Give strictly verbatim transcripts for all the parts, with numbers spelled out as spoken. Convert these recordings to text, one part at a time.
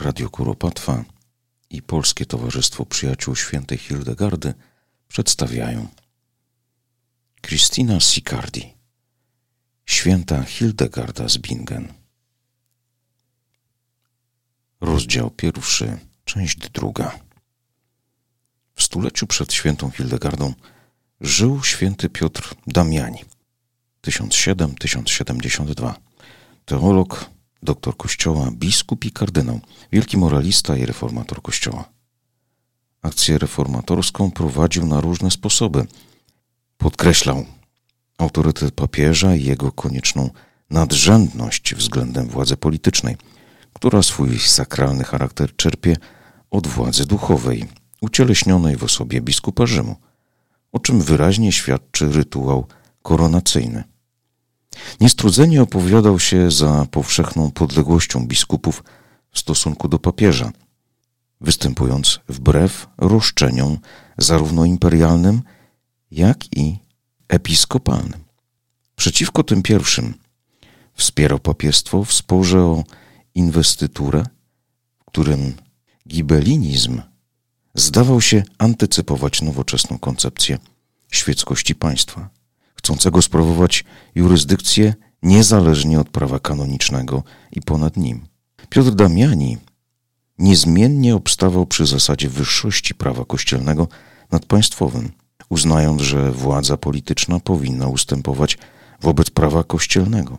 Radio Kuropatwa i Polskie Towarzystwo Przyjaciół Świętej Hildegardy przedstawiają Christina Sicardi, Święta Hildegarda z Bingen. Rozdział pierwszy, część druga. W stuleciu przed świętą Hildegardą żył święty Piotr Damiani, tysiąc siedem do tysiąc siedemdziesiąt dwa, teolog, doktor Kościoła, biskup i kardynał, wielki moralista i reformator Kościoła. Akcję reformatorską prowadził na różne sposoby. Podkreślał autorytet papieża i jego konieczną nadrzędność względem władzy politycznej, która swój sakralny charakter czerpie od władzy duchowej, ucieleśnionej w osobie biskupa Rzymu, o czym wyraźnie świadczy rytuał koronacyjny. Niestrudzenie opowiadał się za powszechną podległością biskupów w stosunku do papieża, występując wbrew roszczeniom zarówno imperialnym, jak i episkopalnym. Przeciwko tym pierwszym wspierał papiestwo w sporze o inwestyturę, w którym gibelinizm zdawał się antycypować nowoczesną koncepcję świeckości państwa, chcącego sprawować jurysdykcję niezależnie od prawa kanonicznego i ponad nim. Piotr Damiani niezmiennie obstawał przy zasadzie wyższości prawa kościelnego nad państwowym, uznając, że władza polityczna powinna ustępować wobec prawa kościelnego.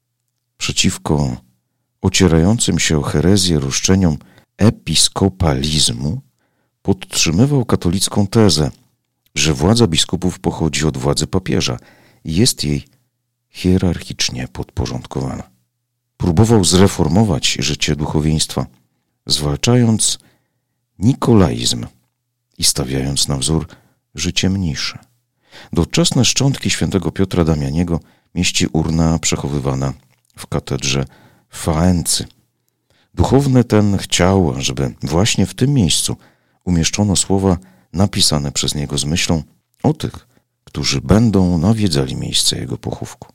Przeciwko ocierającym się o herezję roszczeniom episkopalizmu podtrzymywał katolicką tezę, że władza biskupów pochodzi od władzy papieża i jest jej hierarchicznie podporządkowana. Próbował zreformować życie duchowieństwa, zwalczając nikolaizm i stawiając na wzór życie mnisze. Doczesne szczątki świętego Piotra Damianiego mieści urna przechowywana w katedrze w Faency. Duchowny ten chciał, żeby właśnie w tym miejscu umieszczono słowa napisane przez niego z myślą o tych, którzy będą nawiedzali miejsce jego pochówku.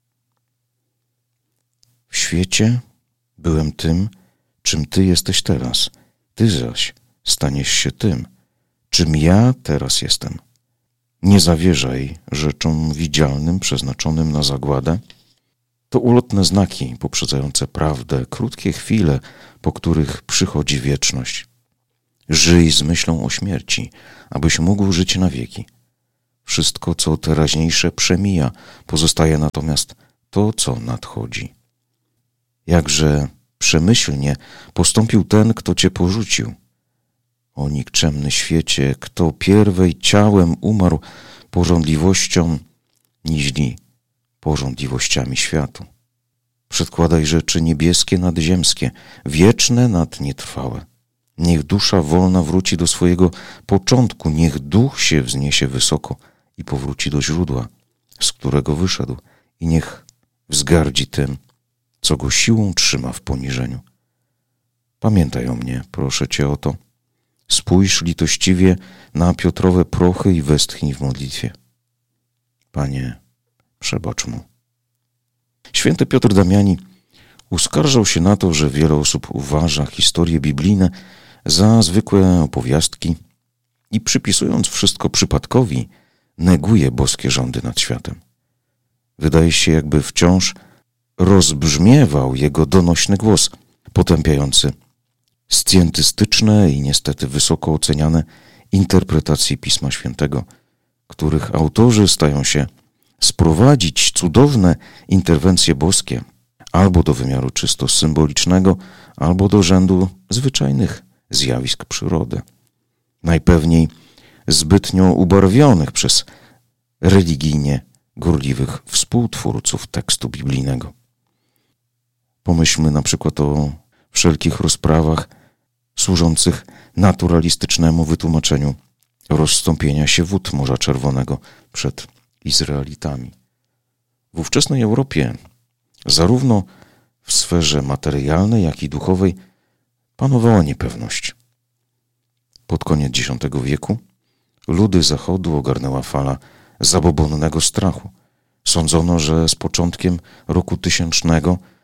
W świecie byłem tym, czym ty jesteś teraz. Ty zaś staniesz się tym, czym ja teraz jestem. Nie zawierzaj rzeczom widzialnym przeznaczonym na zagładę. To ulotne znaki poprzedzające prawdę, krótkie chwile, po których przychodzi wieczność. Żyj z myślą o śmierci, abyś mógł żyć na wieki. Wszystko, co teraźniejsze, przemija, pozostaje natomiast to, co nadchodzi. Jakże przemyślnie postąpił ten, kto cię porzucił. O nikczemny świecie, kto pierwej ciałem umarł pożądliwością, niźli pożądliwościami światu. Przedkładaj rzeczy niebieskie nad ziemskie, wieczne nad nietrwałe. Niech dusza wolna wróci do swojego początku, niech duch się wzniesie wysoko i powróci do źródła, z którego wyszedł, i niech wzgardzi tym, co go siłą trzyma w poniżeniu. Pamiętaj o mnie, proszę cię o to. Spójrz litościwie na Piotrowe prochy i westchnij w modlitwie. Panie, przebacz mu. Święty Piotr Damiani uskarżał się na to, że wiele osób uważa historie biblijne za zwykłe opowiastki i przypisując wszystko przypadkowi, neguje boskie rządy nad światem. Wydaje się, jakby wciąż rozbrzmiewał jego donośny głos, potępiający scjentystyczne i niestety wysoko oceniane interpretacje Pisma Świętego, których autorzy stają się sprowadzić cudowne interwencje boskie albo do wymiaru czysto symbolicznego, albo do rzędu zwyczajnych zjawisk przyrody, najpewniej zbytnio ubarwionych przez religijnie gorliwych współtwórców tekstu biblijnego. Pomyślmy na przykład o wszelkich rozprawach służących naturalistycznemu wytłumaczeniu rozstąpienia się wód Morza Czerwonego przed Izraelitami. W ówczesnej Europie, zarówno w sferze materialnej, jak i duchowej, panowała niepewność. Pod koniec dziesiątego wieku ludy Zachodu ogarnęła fala zabobonnego strachu. Sądzono, że z początkiem roku tysięcznego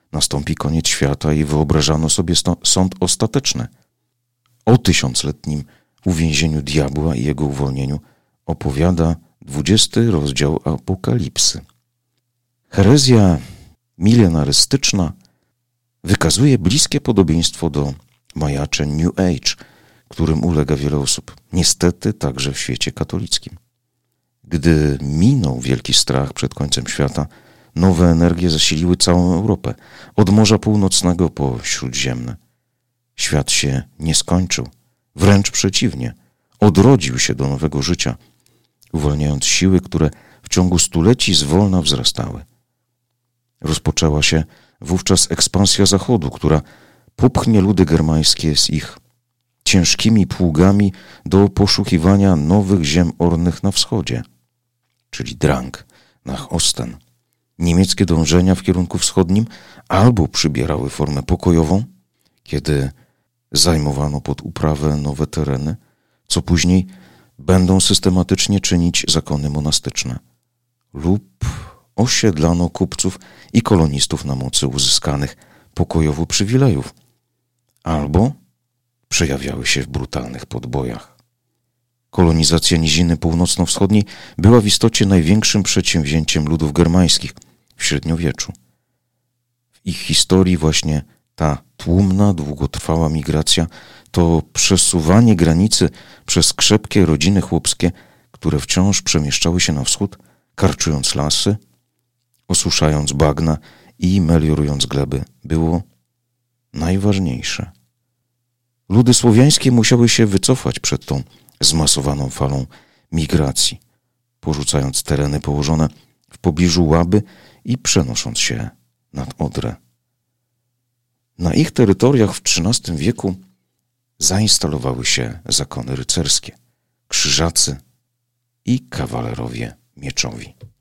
nastąpi koniec świata i wyobrażano sobie sto- sąd ostateczny. O tysiącletnim uwięzieniu diabła i jego uwolnieniu opowiada dwudziesty rozdział Apokalipsy. Herezja milenarystyczna wykazuje bliskie podobieństwo do majaczeń New Age, którym ulega wiele osób, niestety także w świecie katolickim. Gdy minął wielki strach przed końcem świata, nowe energie zasiliły całą Europę, od Morza Północnego po Śródziemne. Świat się nie skończył, wręcz przeciwnie, odrodził się do nowego życia, uwalniając siły, które w ciągu stuleci zwolna wzrastały. Rozpoczęła się wówczas ekspansja Zachodu, która popchnie ludy germańskie z ich ciężkimi pługami do poszukiwania nowych ziem ornych na wschodzie, czyli Drang, nach Osten. Niemieckie dążenia w kierunku wschodnim albo przybierały formę pokojową, kiedy zajmowano pod uprawę nowe tereny, co później będą systematycznie czynić zakony monastyczne, lub osiedlano kupców i kolonistów na mocy uzyskanych pokojowo przywilejów, albo przejawiały się w brutalnych podbojach. Kolonizacja Niziny Północno-Wschodniej była w istocie największym przedsięwzięciem ludów germańskich w średniowieczu. W ich historii właśnie ta tłumna, długotrwała migracja to przesuwanie granicy przez krzepkie rodziny chłopskie, które wciąż przemieszczały się na wschód, karczując lasy, osuszając bagna i meliorując gleby, było najważniejsze. Ludy słowiańskie musiały się wycofać przed tą zmasowaną falą migracji, porzucając tereny położone w pobliżu Łaby i przenosząc się nad Odrę. Na ich terytoriach w trzynastym wieku zainstalowały się zakony rycerskie, krzyżacy i kawalerowie mieczowi.